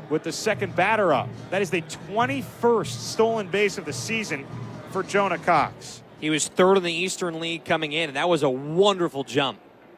with the second batter up. That is the 21st stolen base of the season for Jonah Cox. He was third in the Eastern League coming in, and that was a wonderful jump.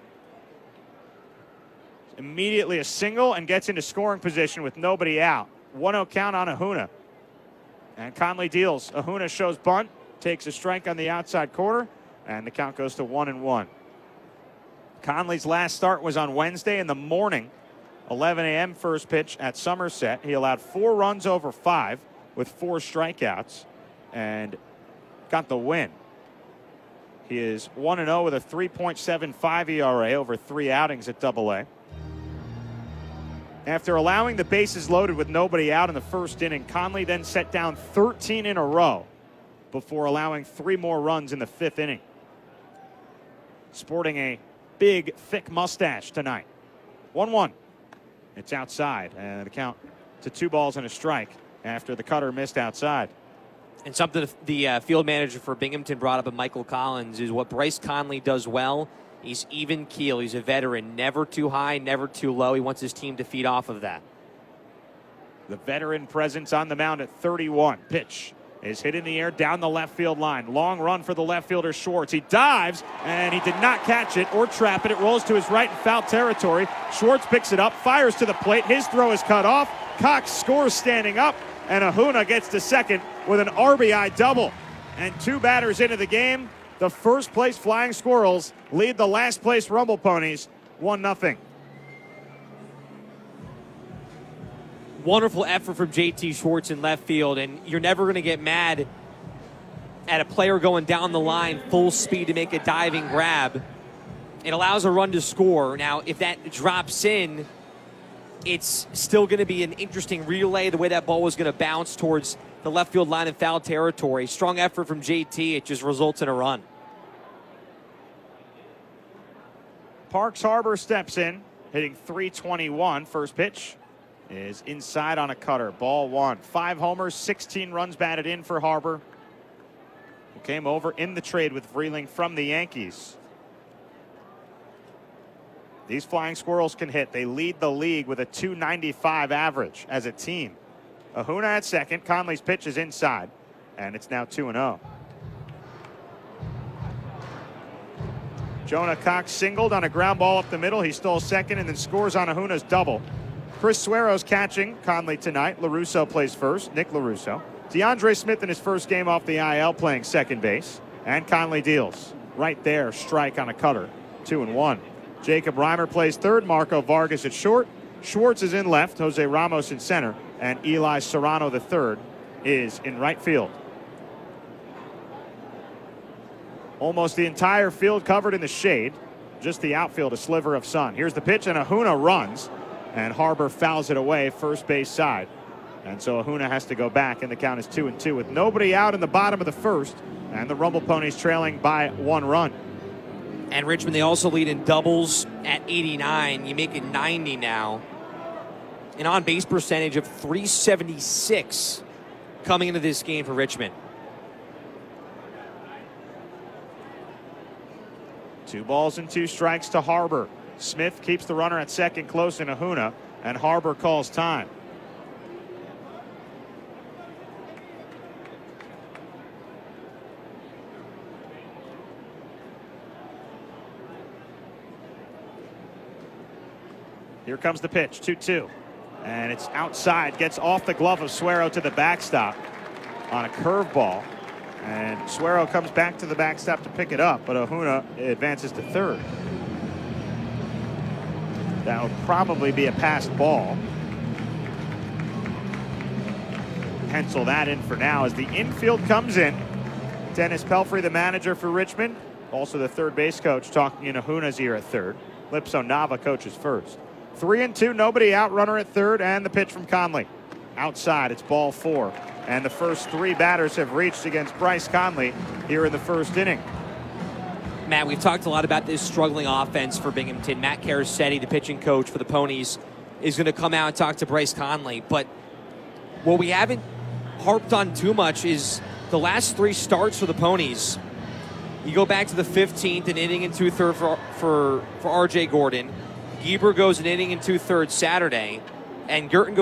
Immediately a single and gets into scoring position with nobody out. 1-0 count on Ahuna. And Conley deals. Ahuna shows bunt, takes a strike on the outside corner, and the count goes to 1-1. Conley's last start was on Wednesday in the morning, 11 a.m. first pitch at Somerset. He allowed 4 runs over 5 with 4 strikeouts and got the win. He is 1-0 with a 3.75 ERA over 3 outings at Double-A. After allowing the bases loaded with nobody out in the first inning, Conley then set down 13 in a row before allowing 3 more runs in the 5th inning. Sporting a big, thick mustache tonight. 1-1. It's outside, and the count to 2 balls and a strike after the cutter missed outside. And something the field manager for Binghamton brought up, Michael Collins, is what Bryce Conley does well. He's even keel. He's a veteran. Never too high, never too low. He wants his team to feed off of that. The veteran presence on the mound at 31. Pitch is hit in the air down the left field line. Long run for the left fielder, Schwartz. He dives, and he did not catch it or trap it. It rolls to his right in foul territory. Schwartz picks it up, fires to the plate. His throw is cut off. Cox scores standing up, and Ahuna gets to second with an RBI double. And 2 batters into the game. The first place Flying Squirrels lead the last place Rumble Ponies 1-0. Wonderful effort from JT Schwartz in left field, and you're never going to get mad at a player going down the line full speed to make a diving grab. It allows a run to score. Now, if that drops in, it's still going to be an interesting relay, the way that ball was going to bounce towards the left field line in foul territory. Strong effort from JT. It just results in a run. Parks Harbor steps in, hitting .321. First pitch is inside on a cutter. Ball 1. 5 homers, 16 runs batted in for Harbor, who came over in the trade with Vreeling from the Yankees. These Flying Squirrels can hit. They lead the league with a .295 average as a team. Ahuna at second. Conley's pitch is inside, and it's now 2-0. Jonah Cox singled on a ground ball up the middle. He stole second and then scores on Ahuna's double. Chris Suero's catching Conley tonight. LaRusso plays first, Nick LaRusso. DeAndre Smith in his first game off the IL playing second base. And Conley deals. Right there, strike on a cutter. 2-1. Jacob Reimer plays third. Marco Vargas at short. Schwartz is in left. Jose Ramos in center. And Eli Serrano III is in right field. Almost the entire field covered in the shade. Just the outfield, a sliver of sun. Here's the pitch, and Ahuna runs. And Harbor fouls it away, first base side. And so Ahuna has to go back, and the count is 2-2 with nobody out in the bottom of the first. And the Rumble Ponies trailing by 1 run. And Richmond, they also lead in doubles at 89. You make it 90 now. An on-base percentage of .376 coming into this game for Richmond. 2 balls and 2 strikes to Harbor. Smith keeps the runner at second close in Ahuna, and Harbor calls time. Here comes the pitch, 2-2. And it's outside, gets off the glove of Suero to the backstop on a curveball. And Suero comes back to the backstop to pick it up, but Ahuna advances to third. That would probably be a passed ball. Pencil that in for now as the infield comes in. Dennis Pelfrey, the manager for Richmond, also the third base coach, talking in Ahuna's ear at third. Lipso Nava coaches first. 3-2, nobody out, runner at third, and the pitch from Conley. Outside, it's ball 4. And the first 3 batters have reached against Bryce Conley here in the first inning. Matt, we've talked a lot about this struggling offense for Binghamton. Matt Carasetti, the pitching coach for the Ponies, is going to come out and talk to Bryce Conley. But what we haven't harped on too much is the last 3 starts for the Ponies. You go back to the 15th, an inning and 2/3 for R.J. Gordon. Gieber goes an inning and 2/3 Saturday, and Girton goes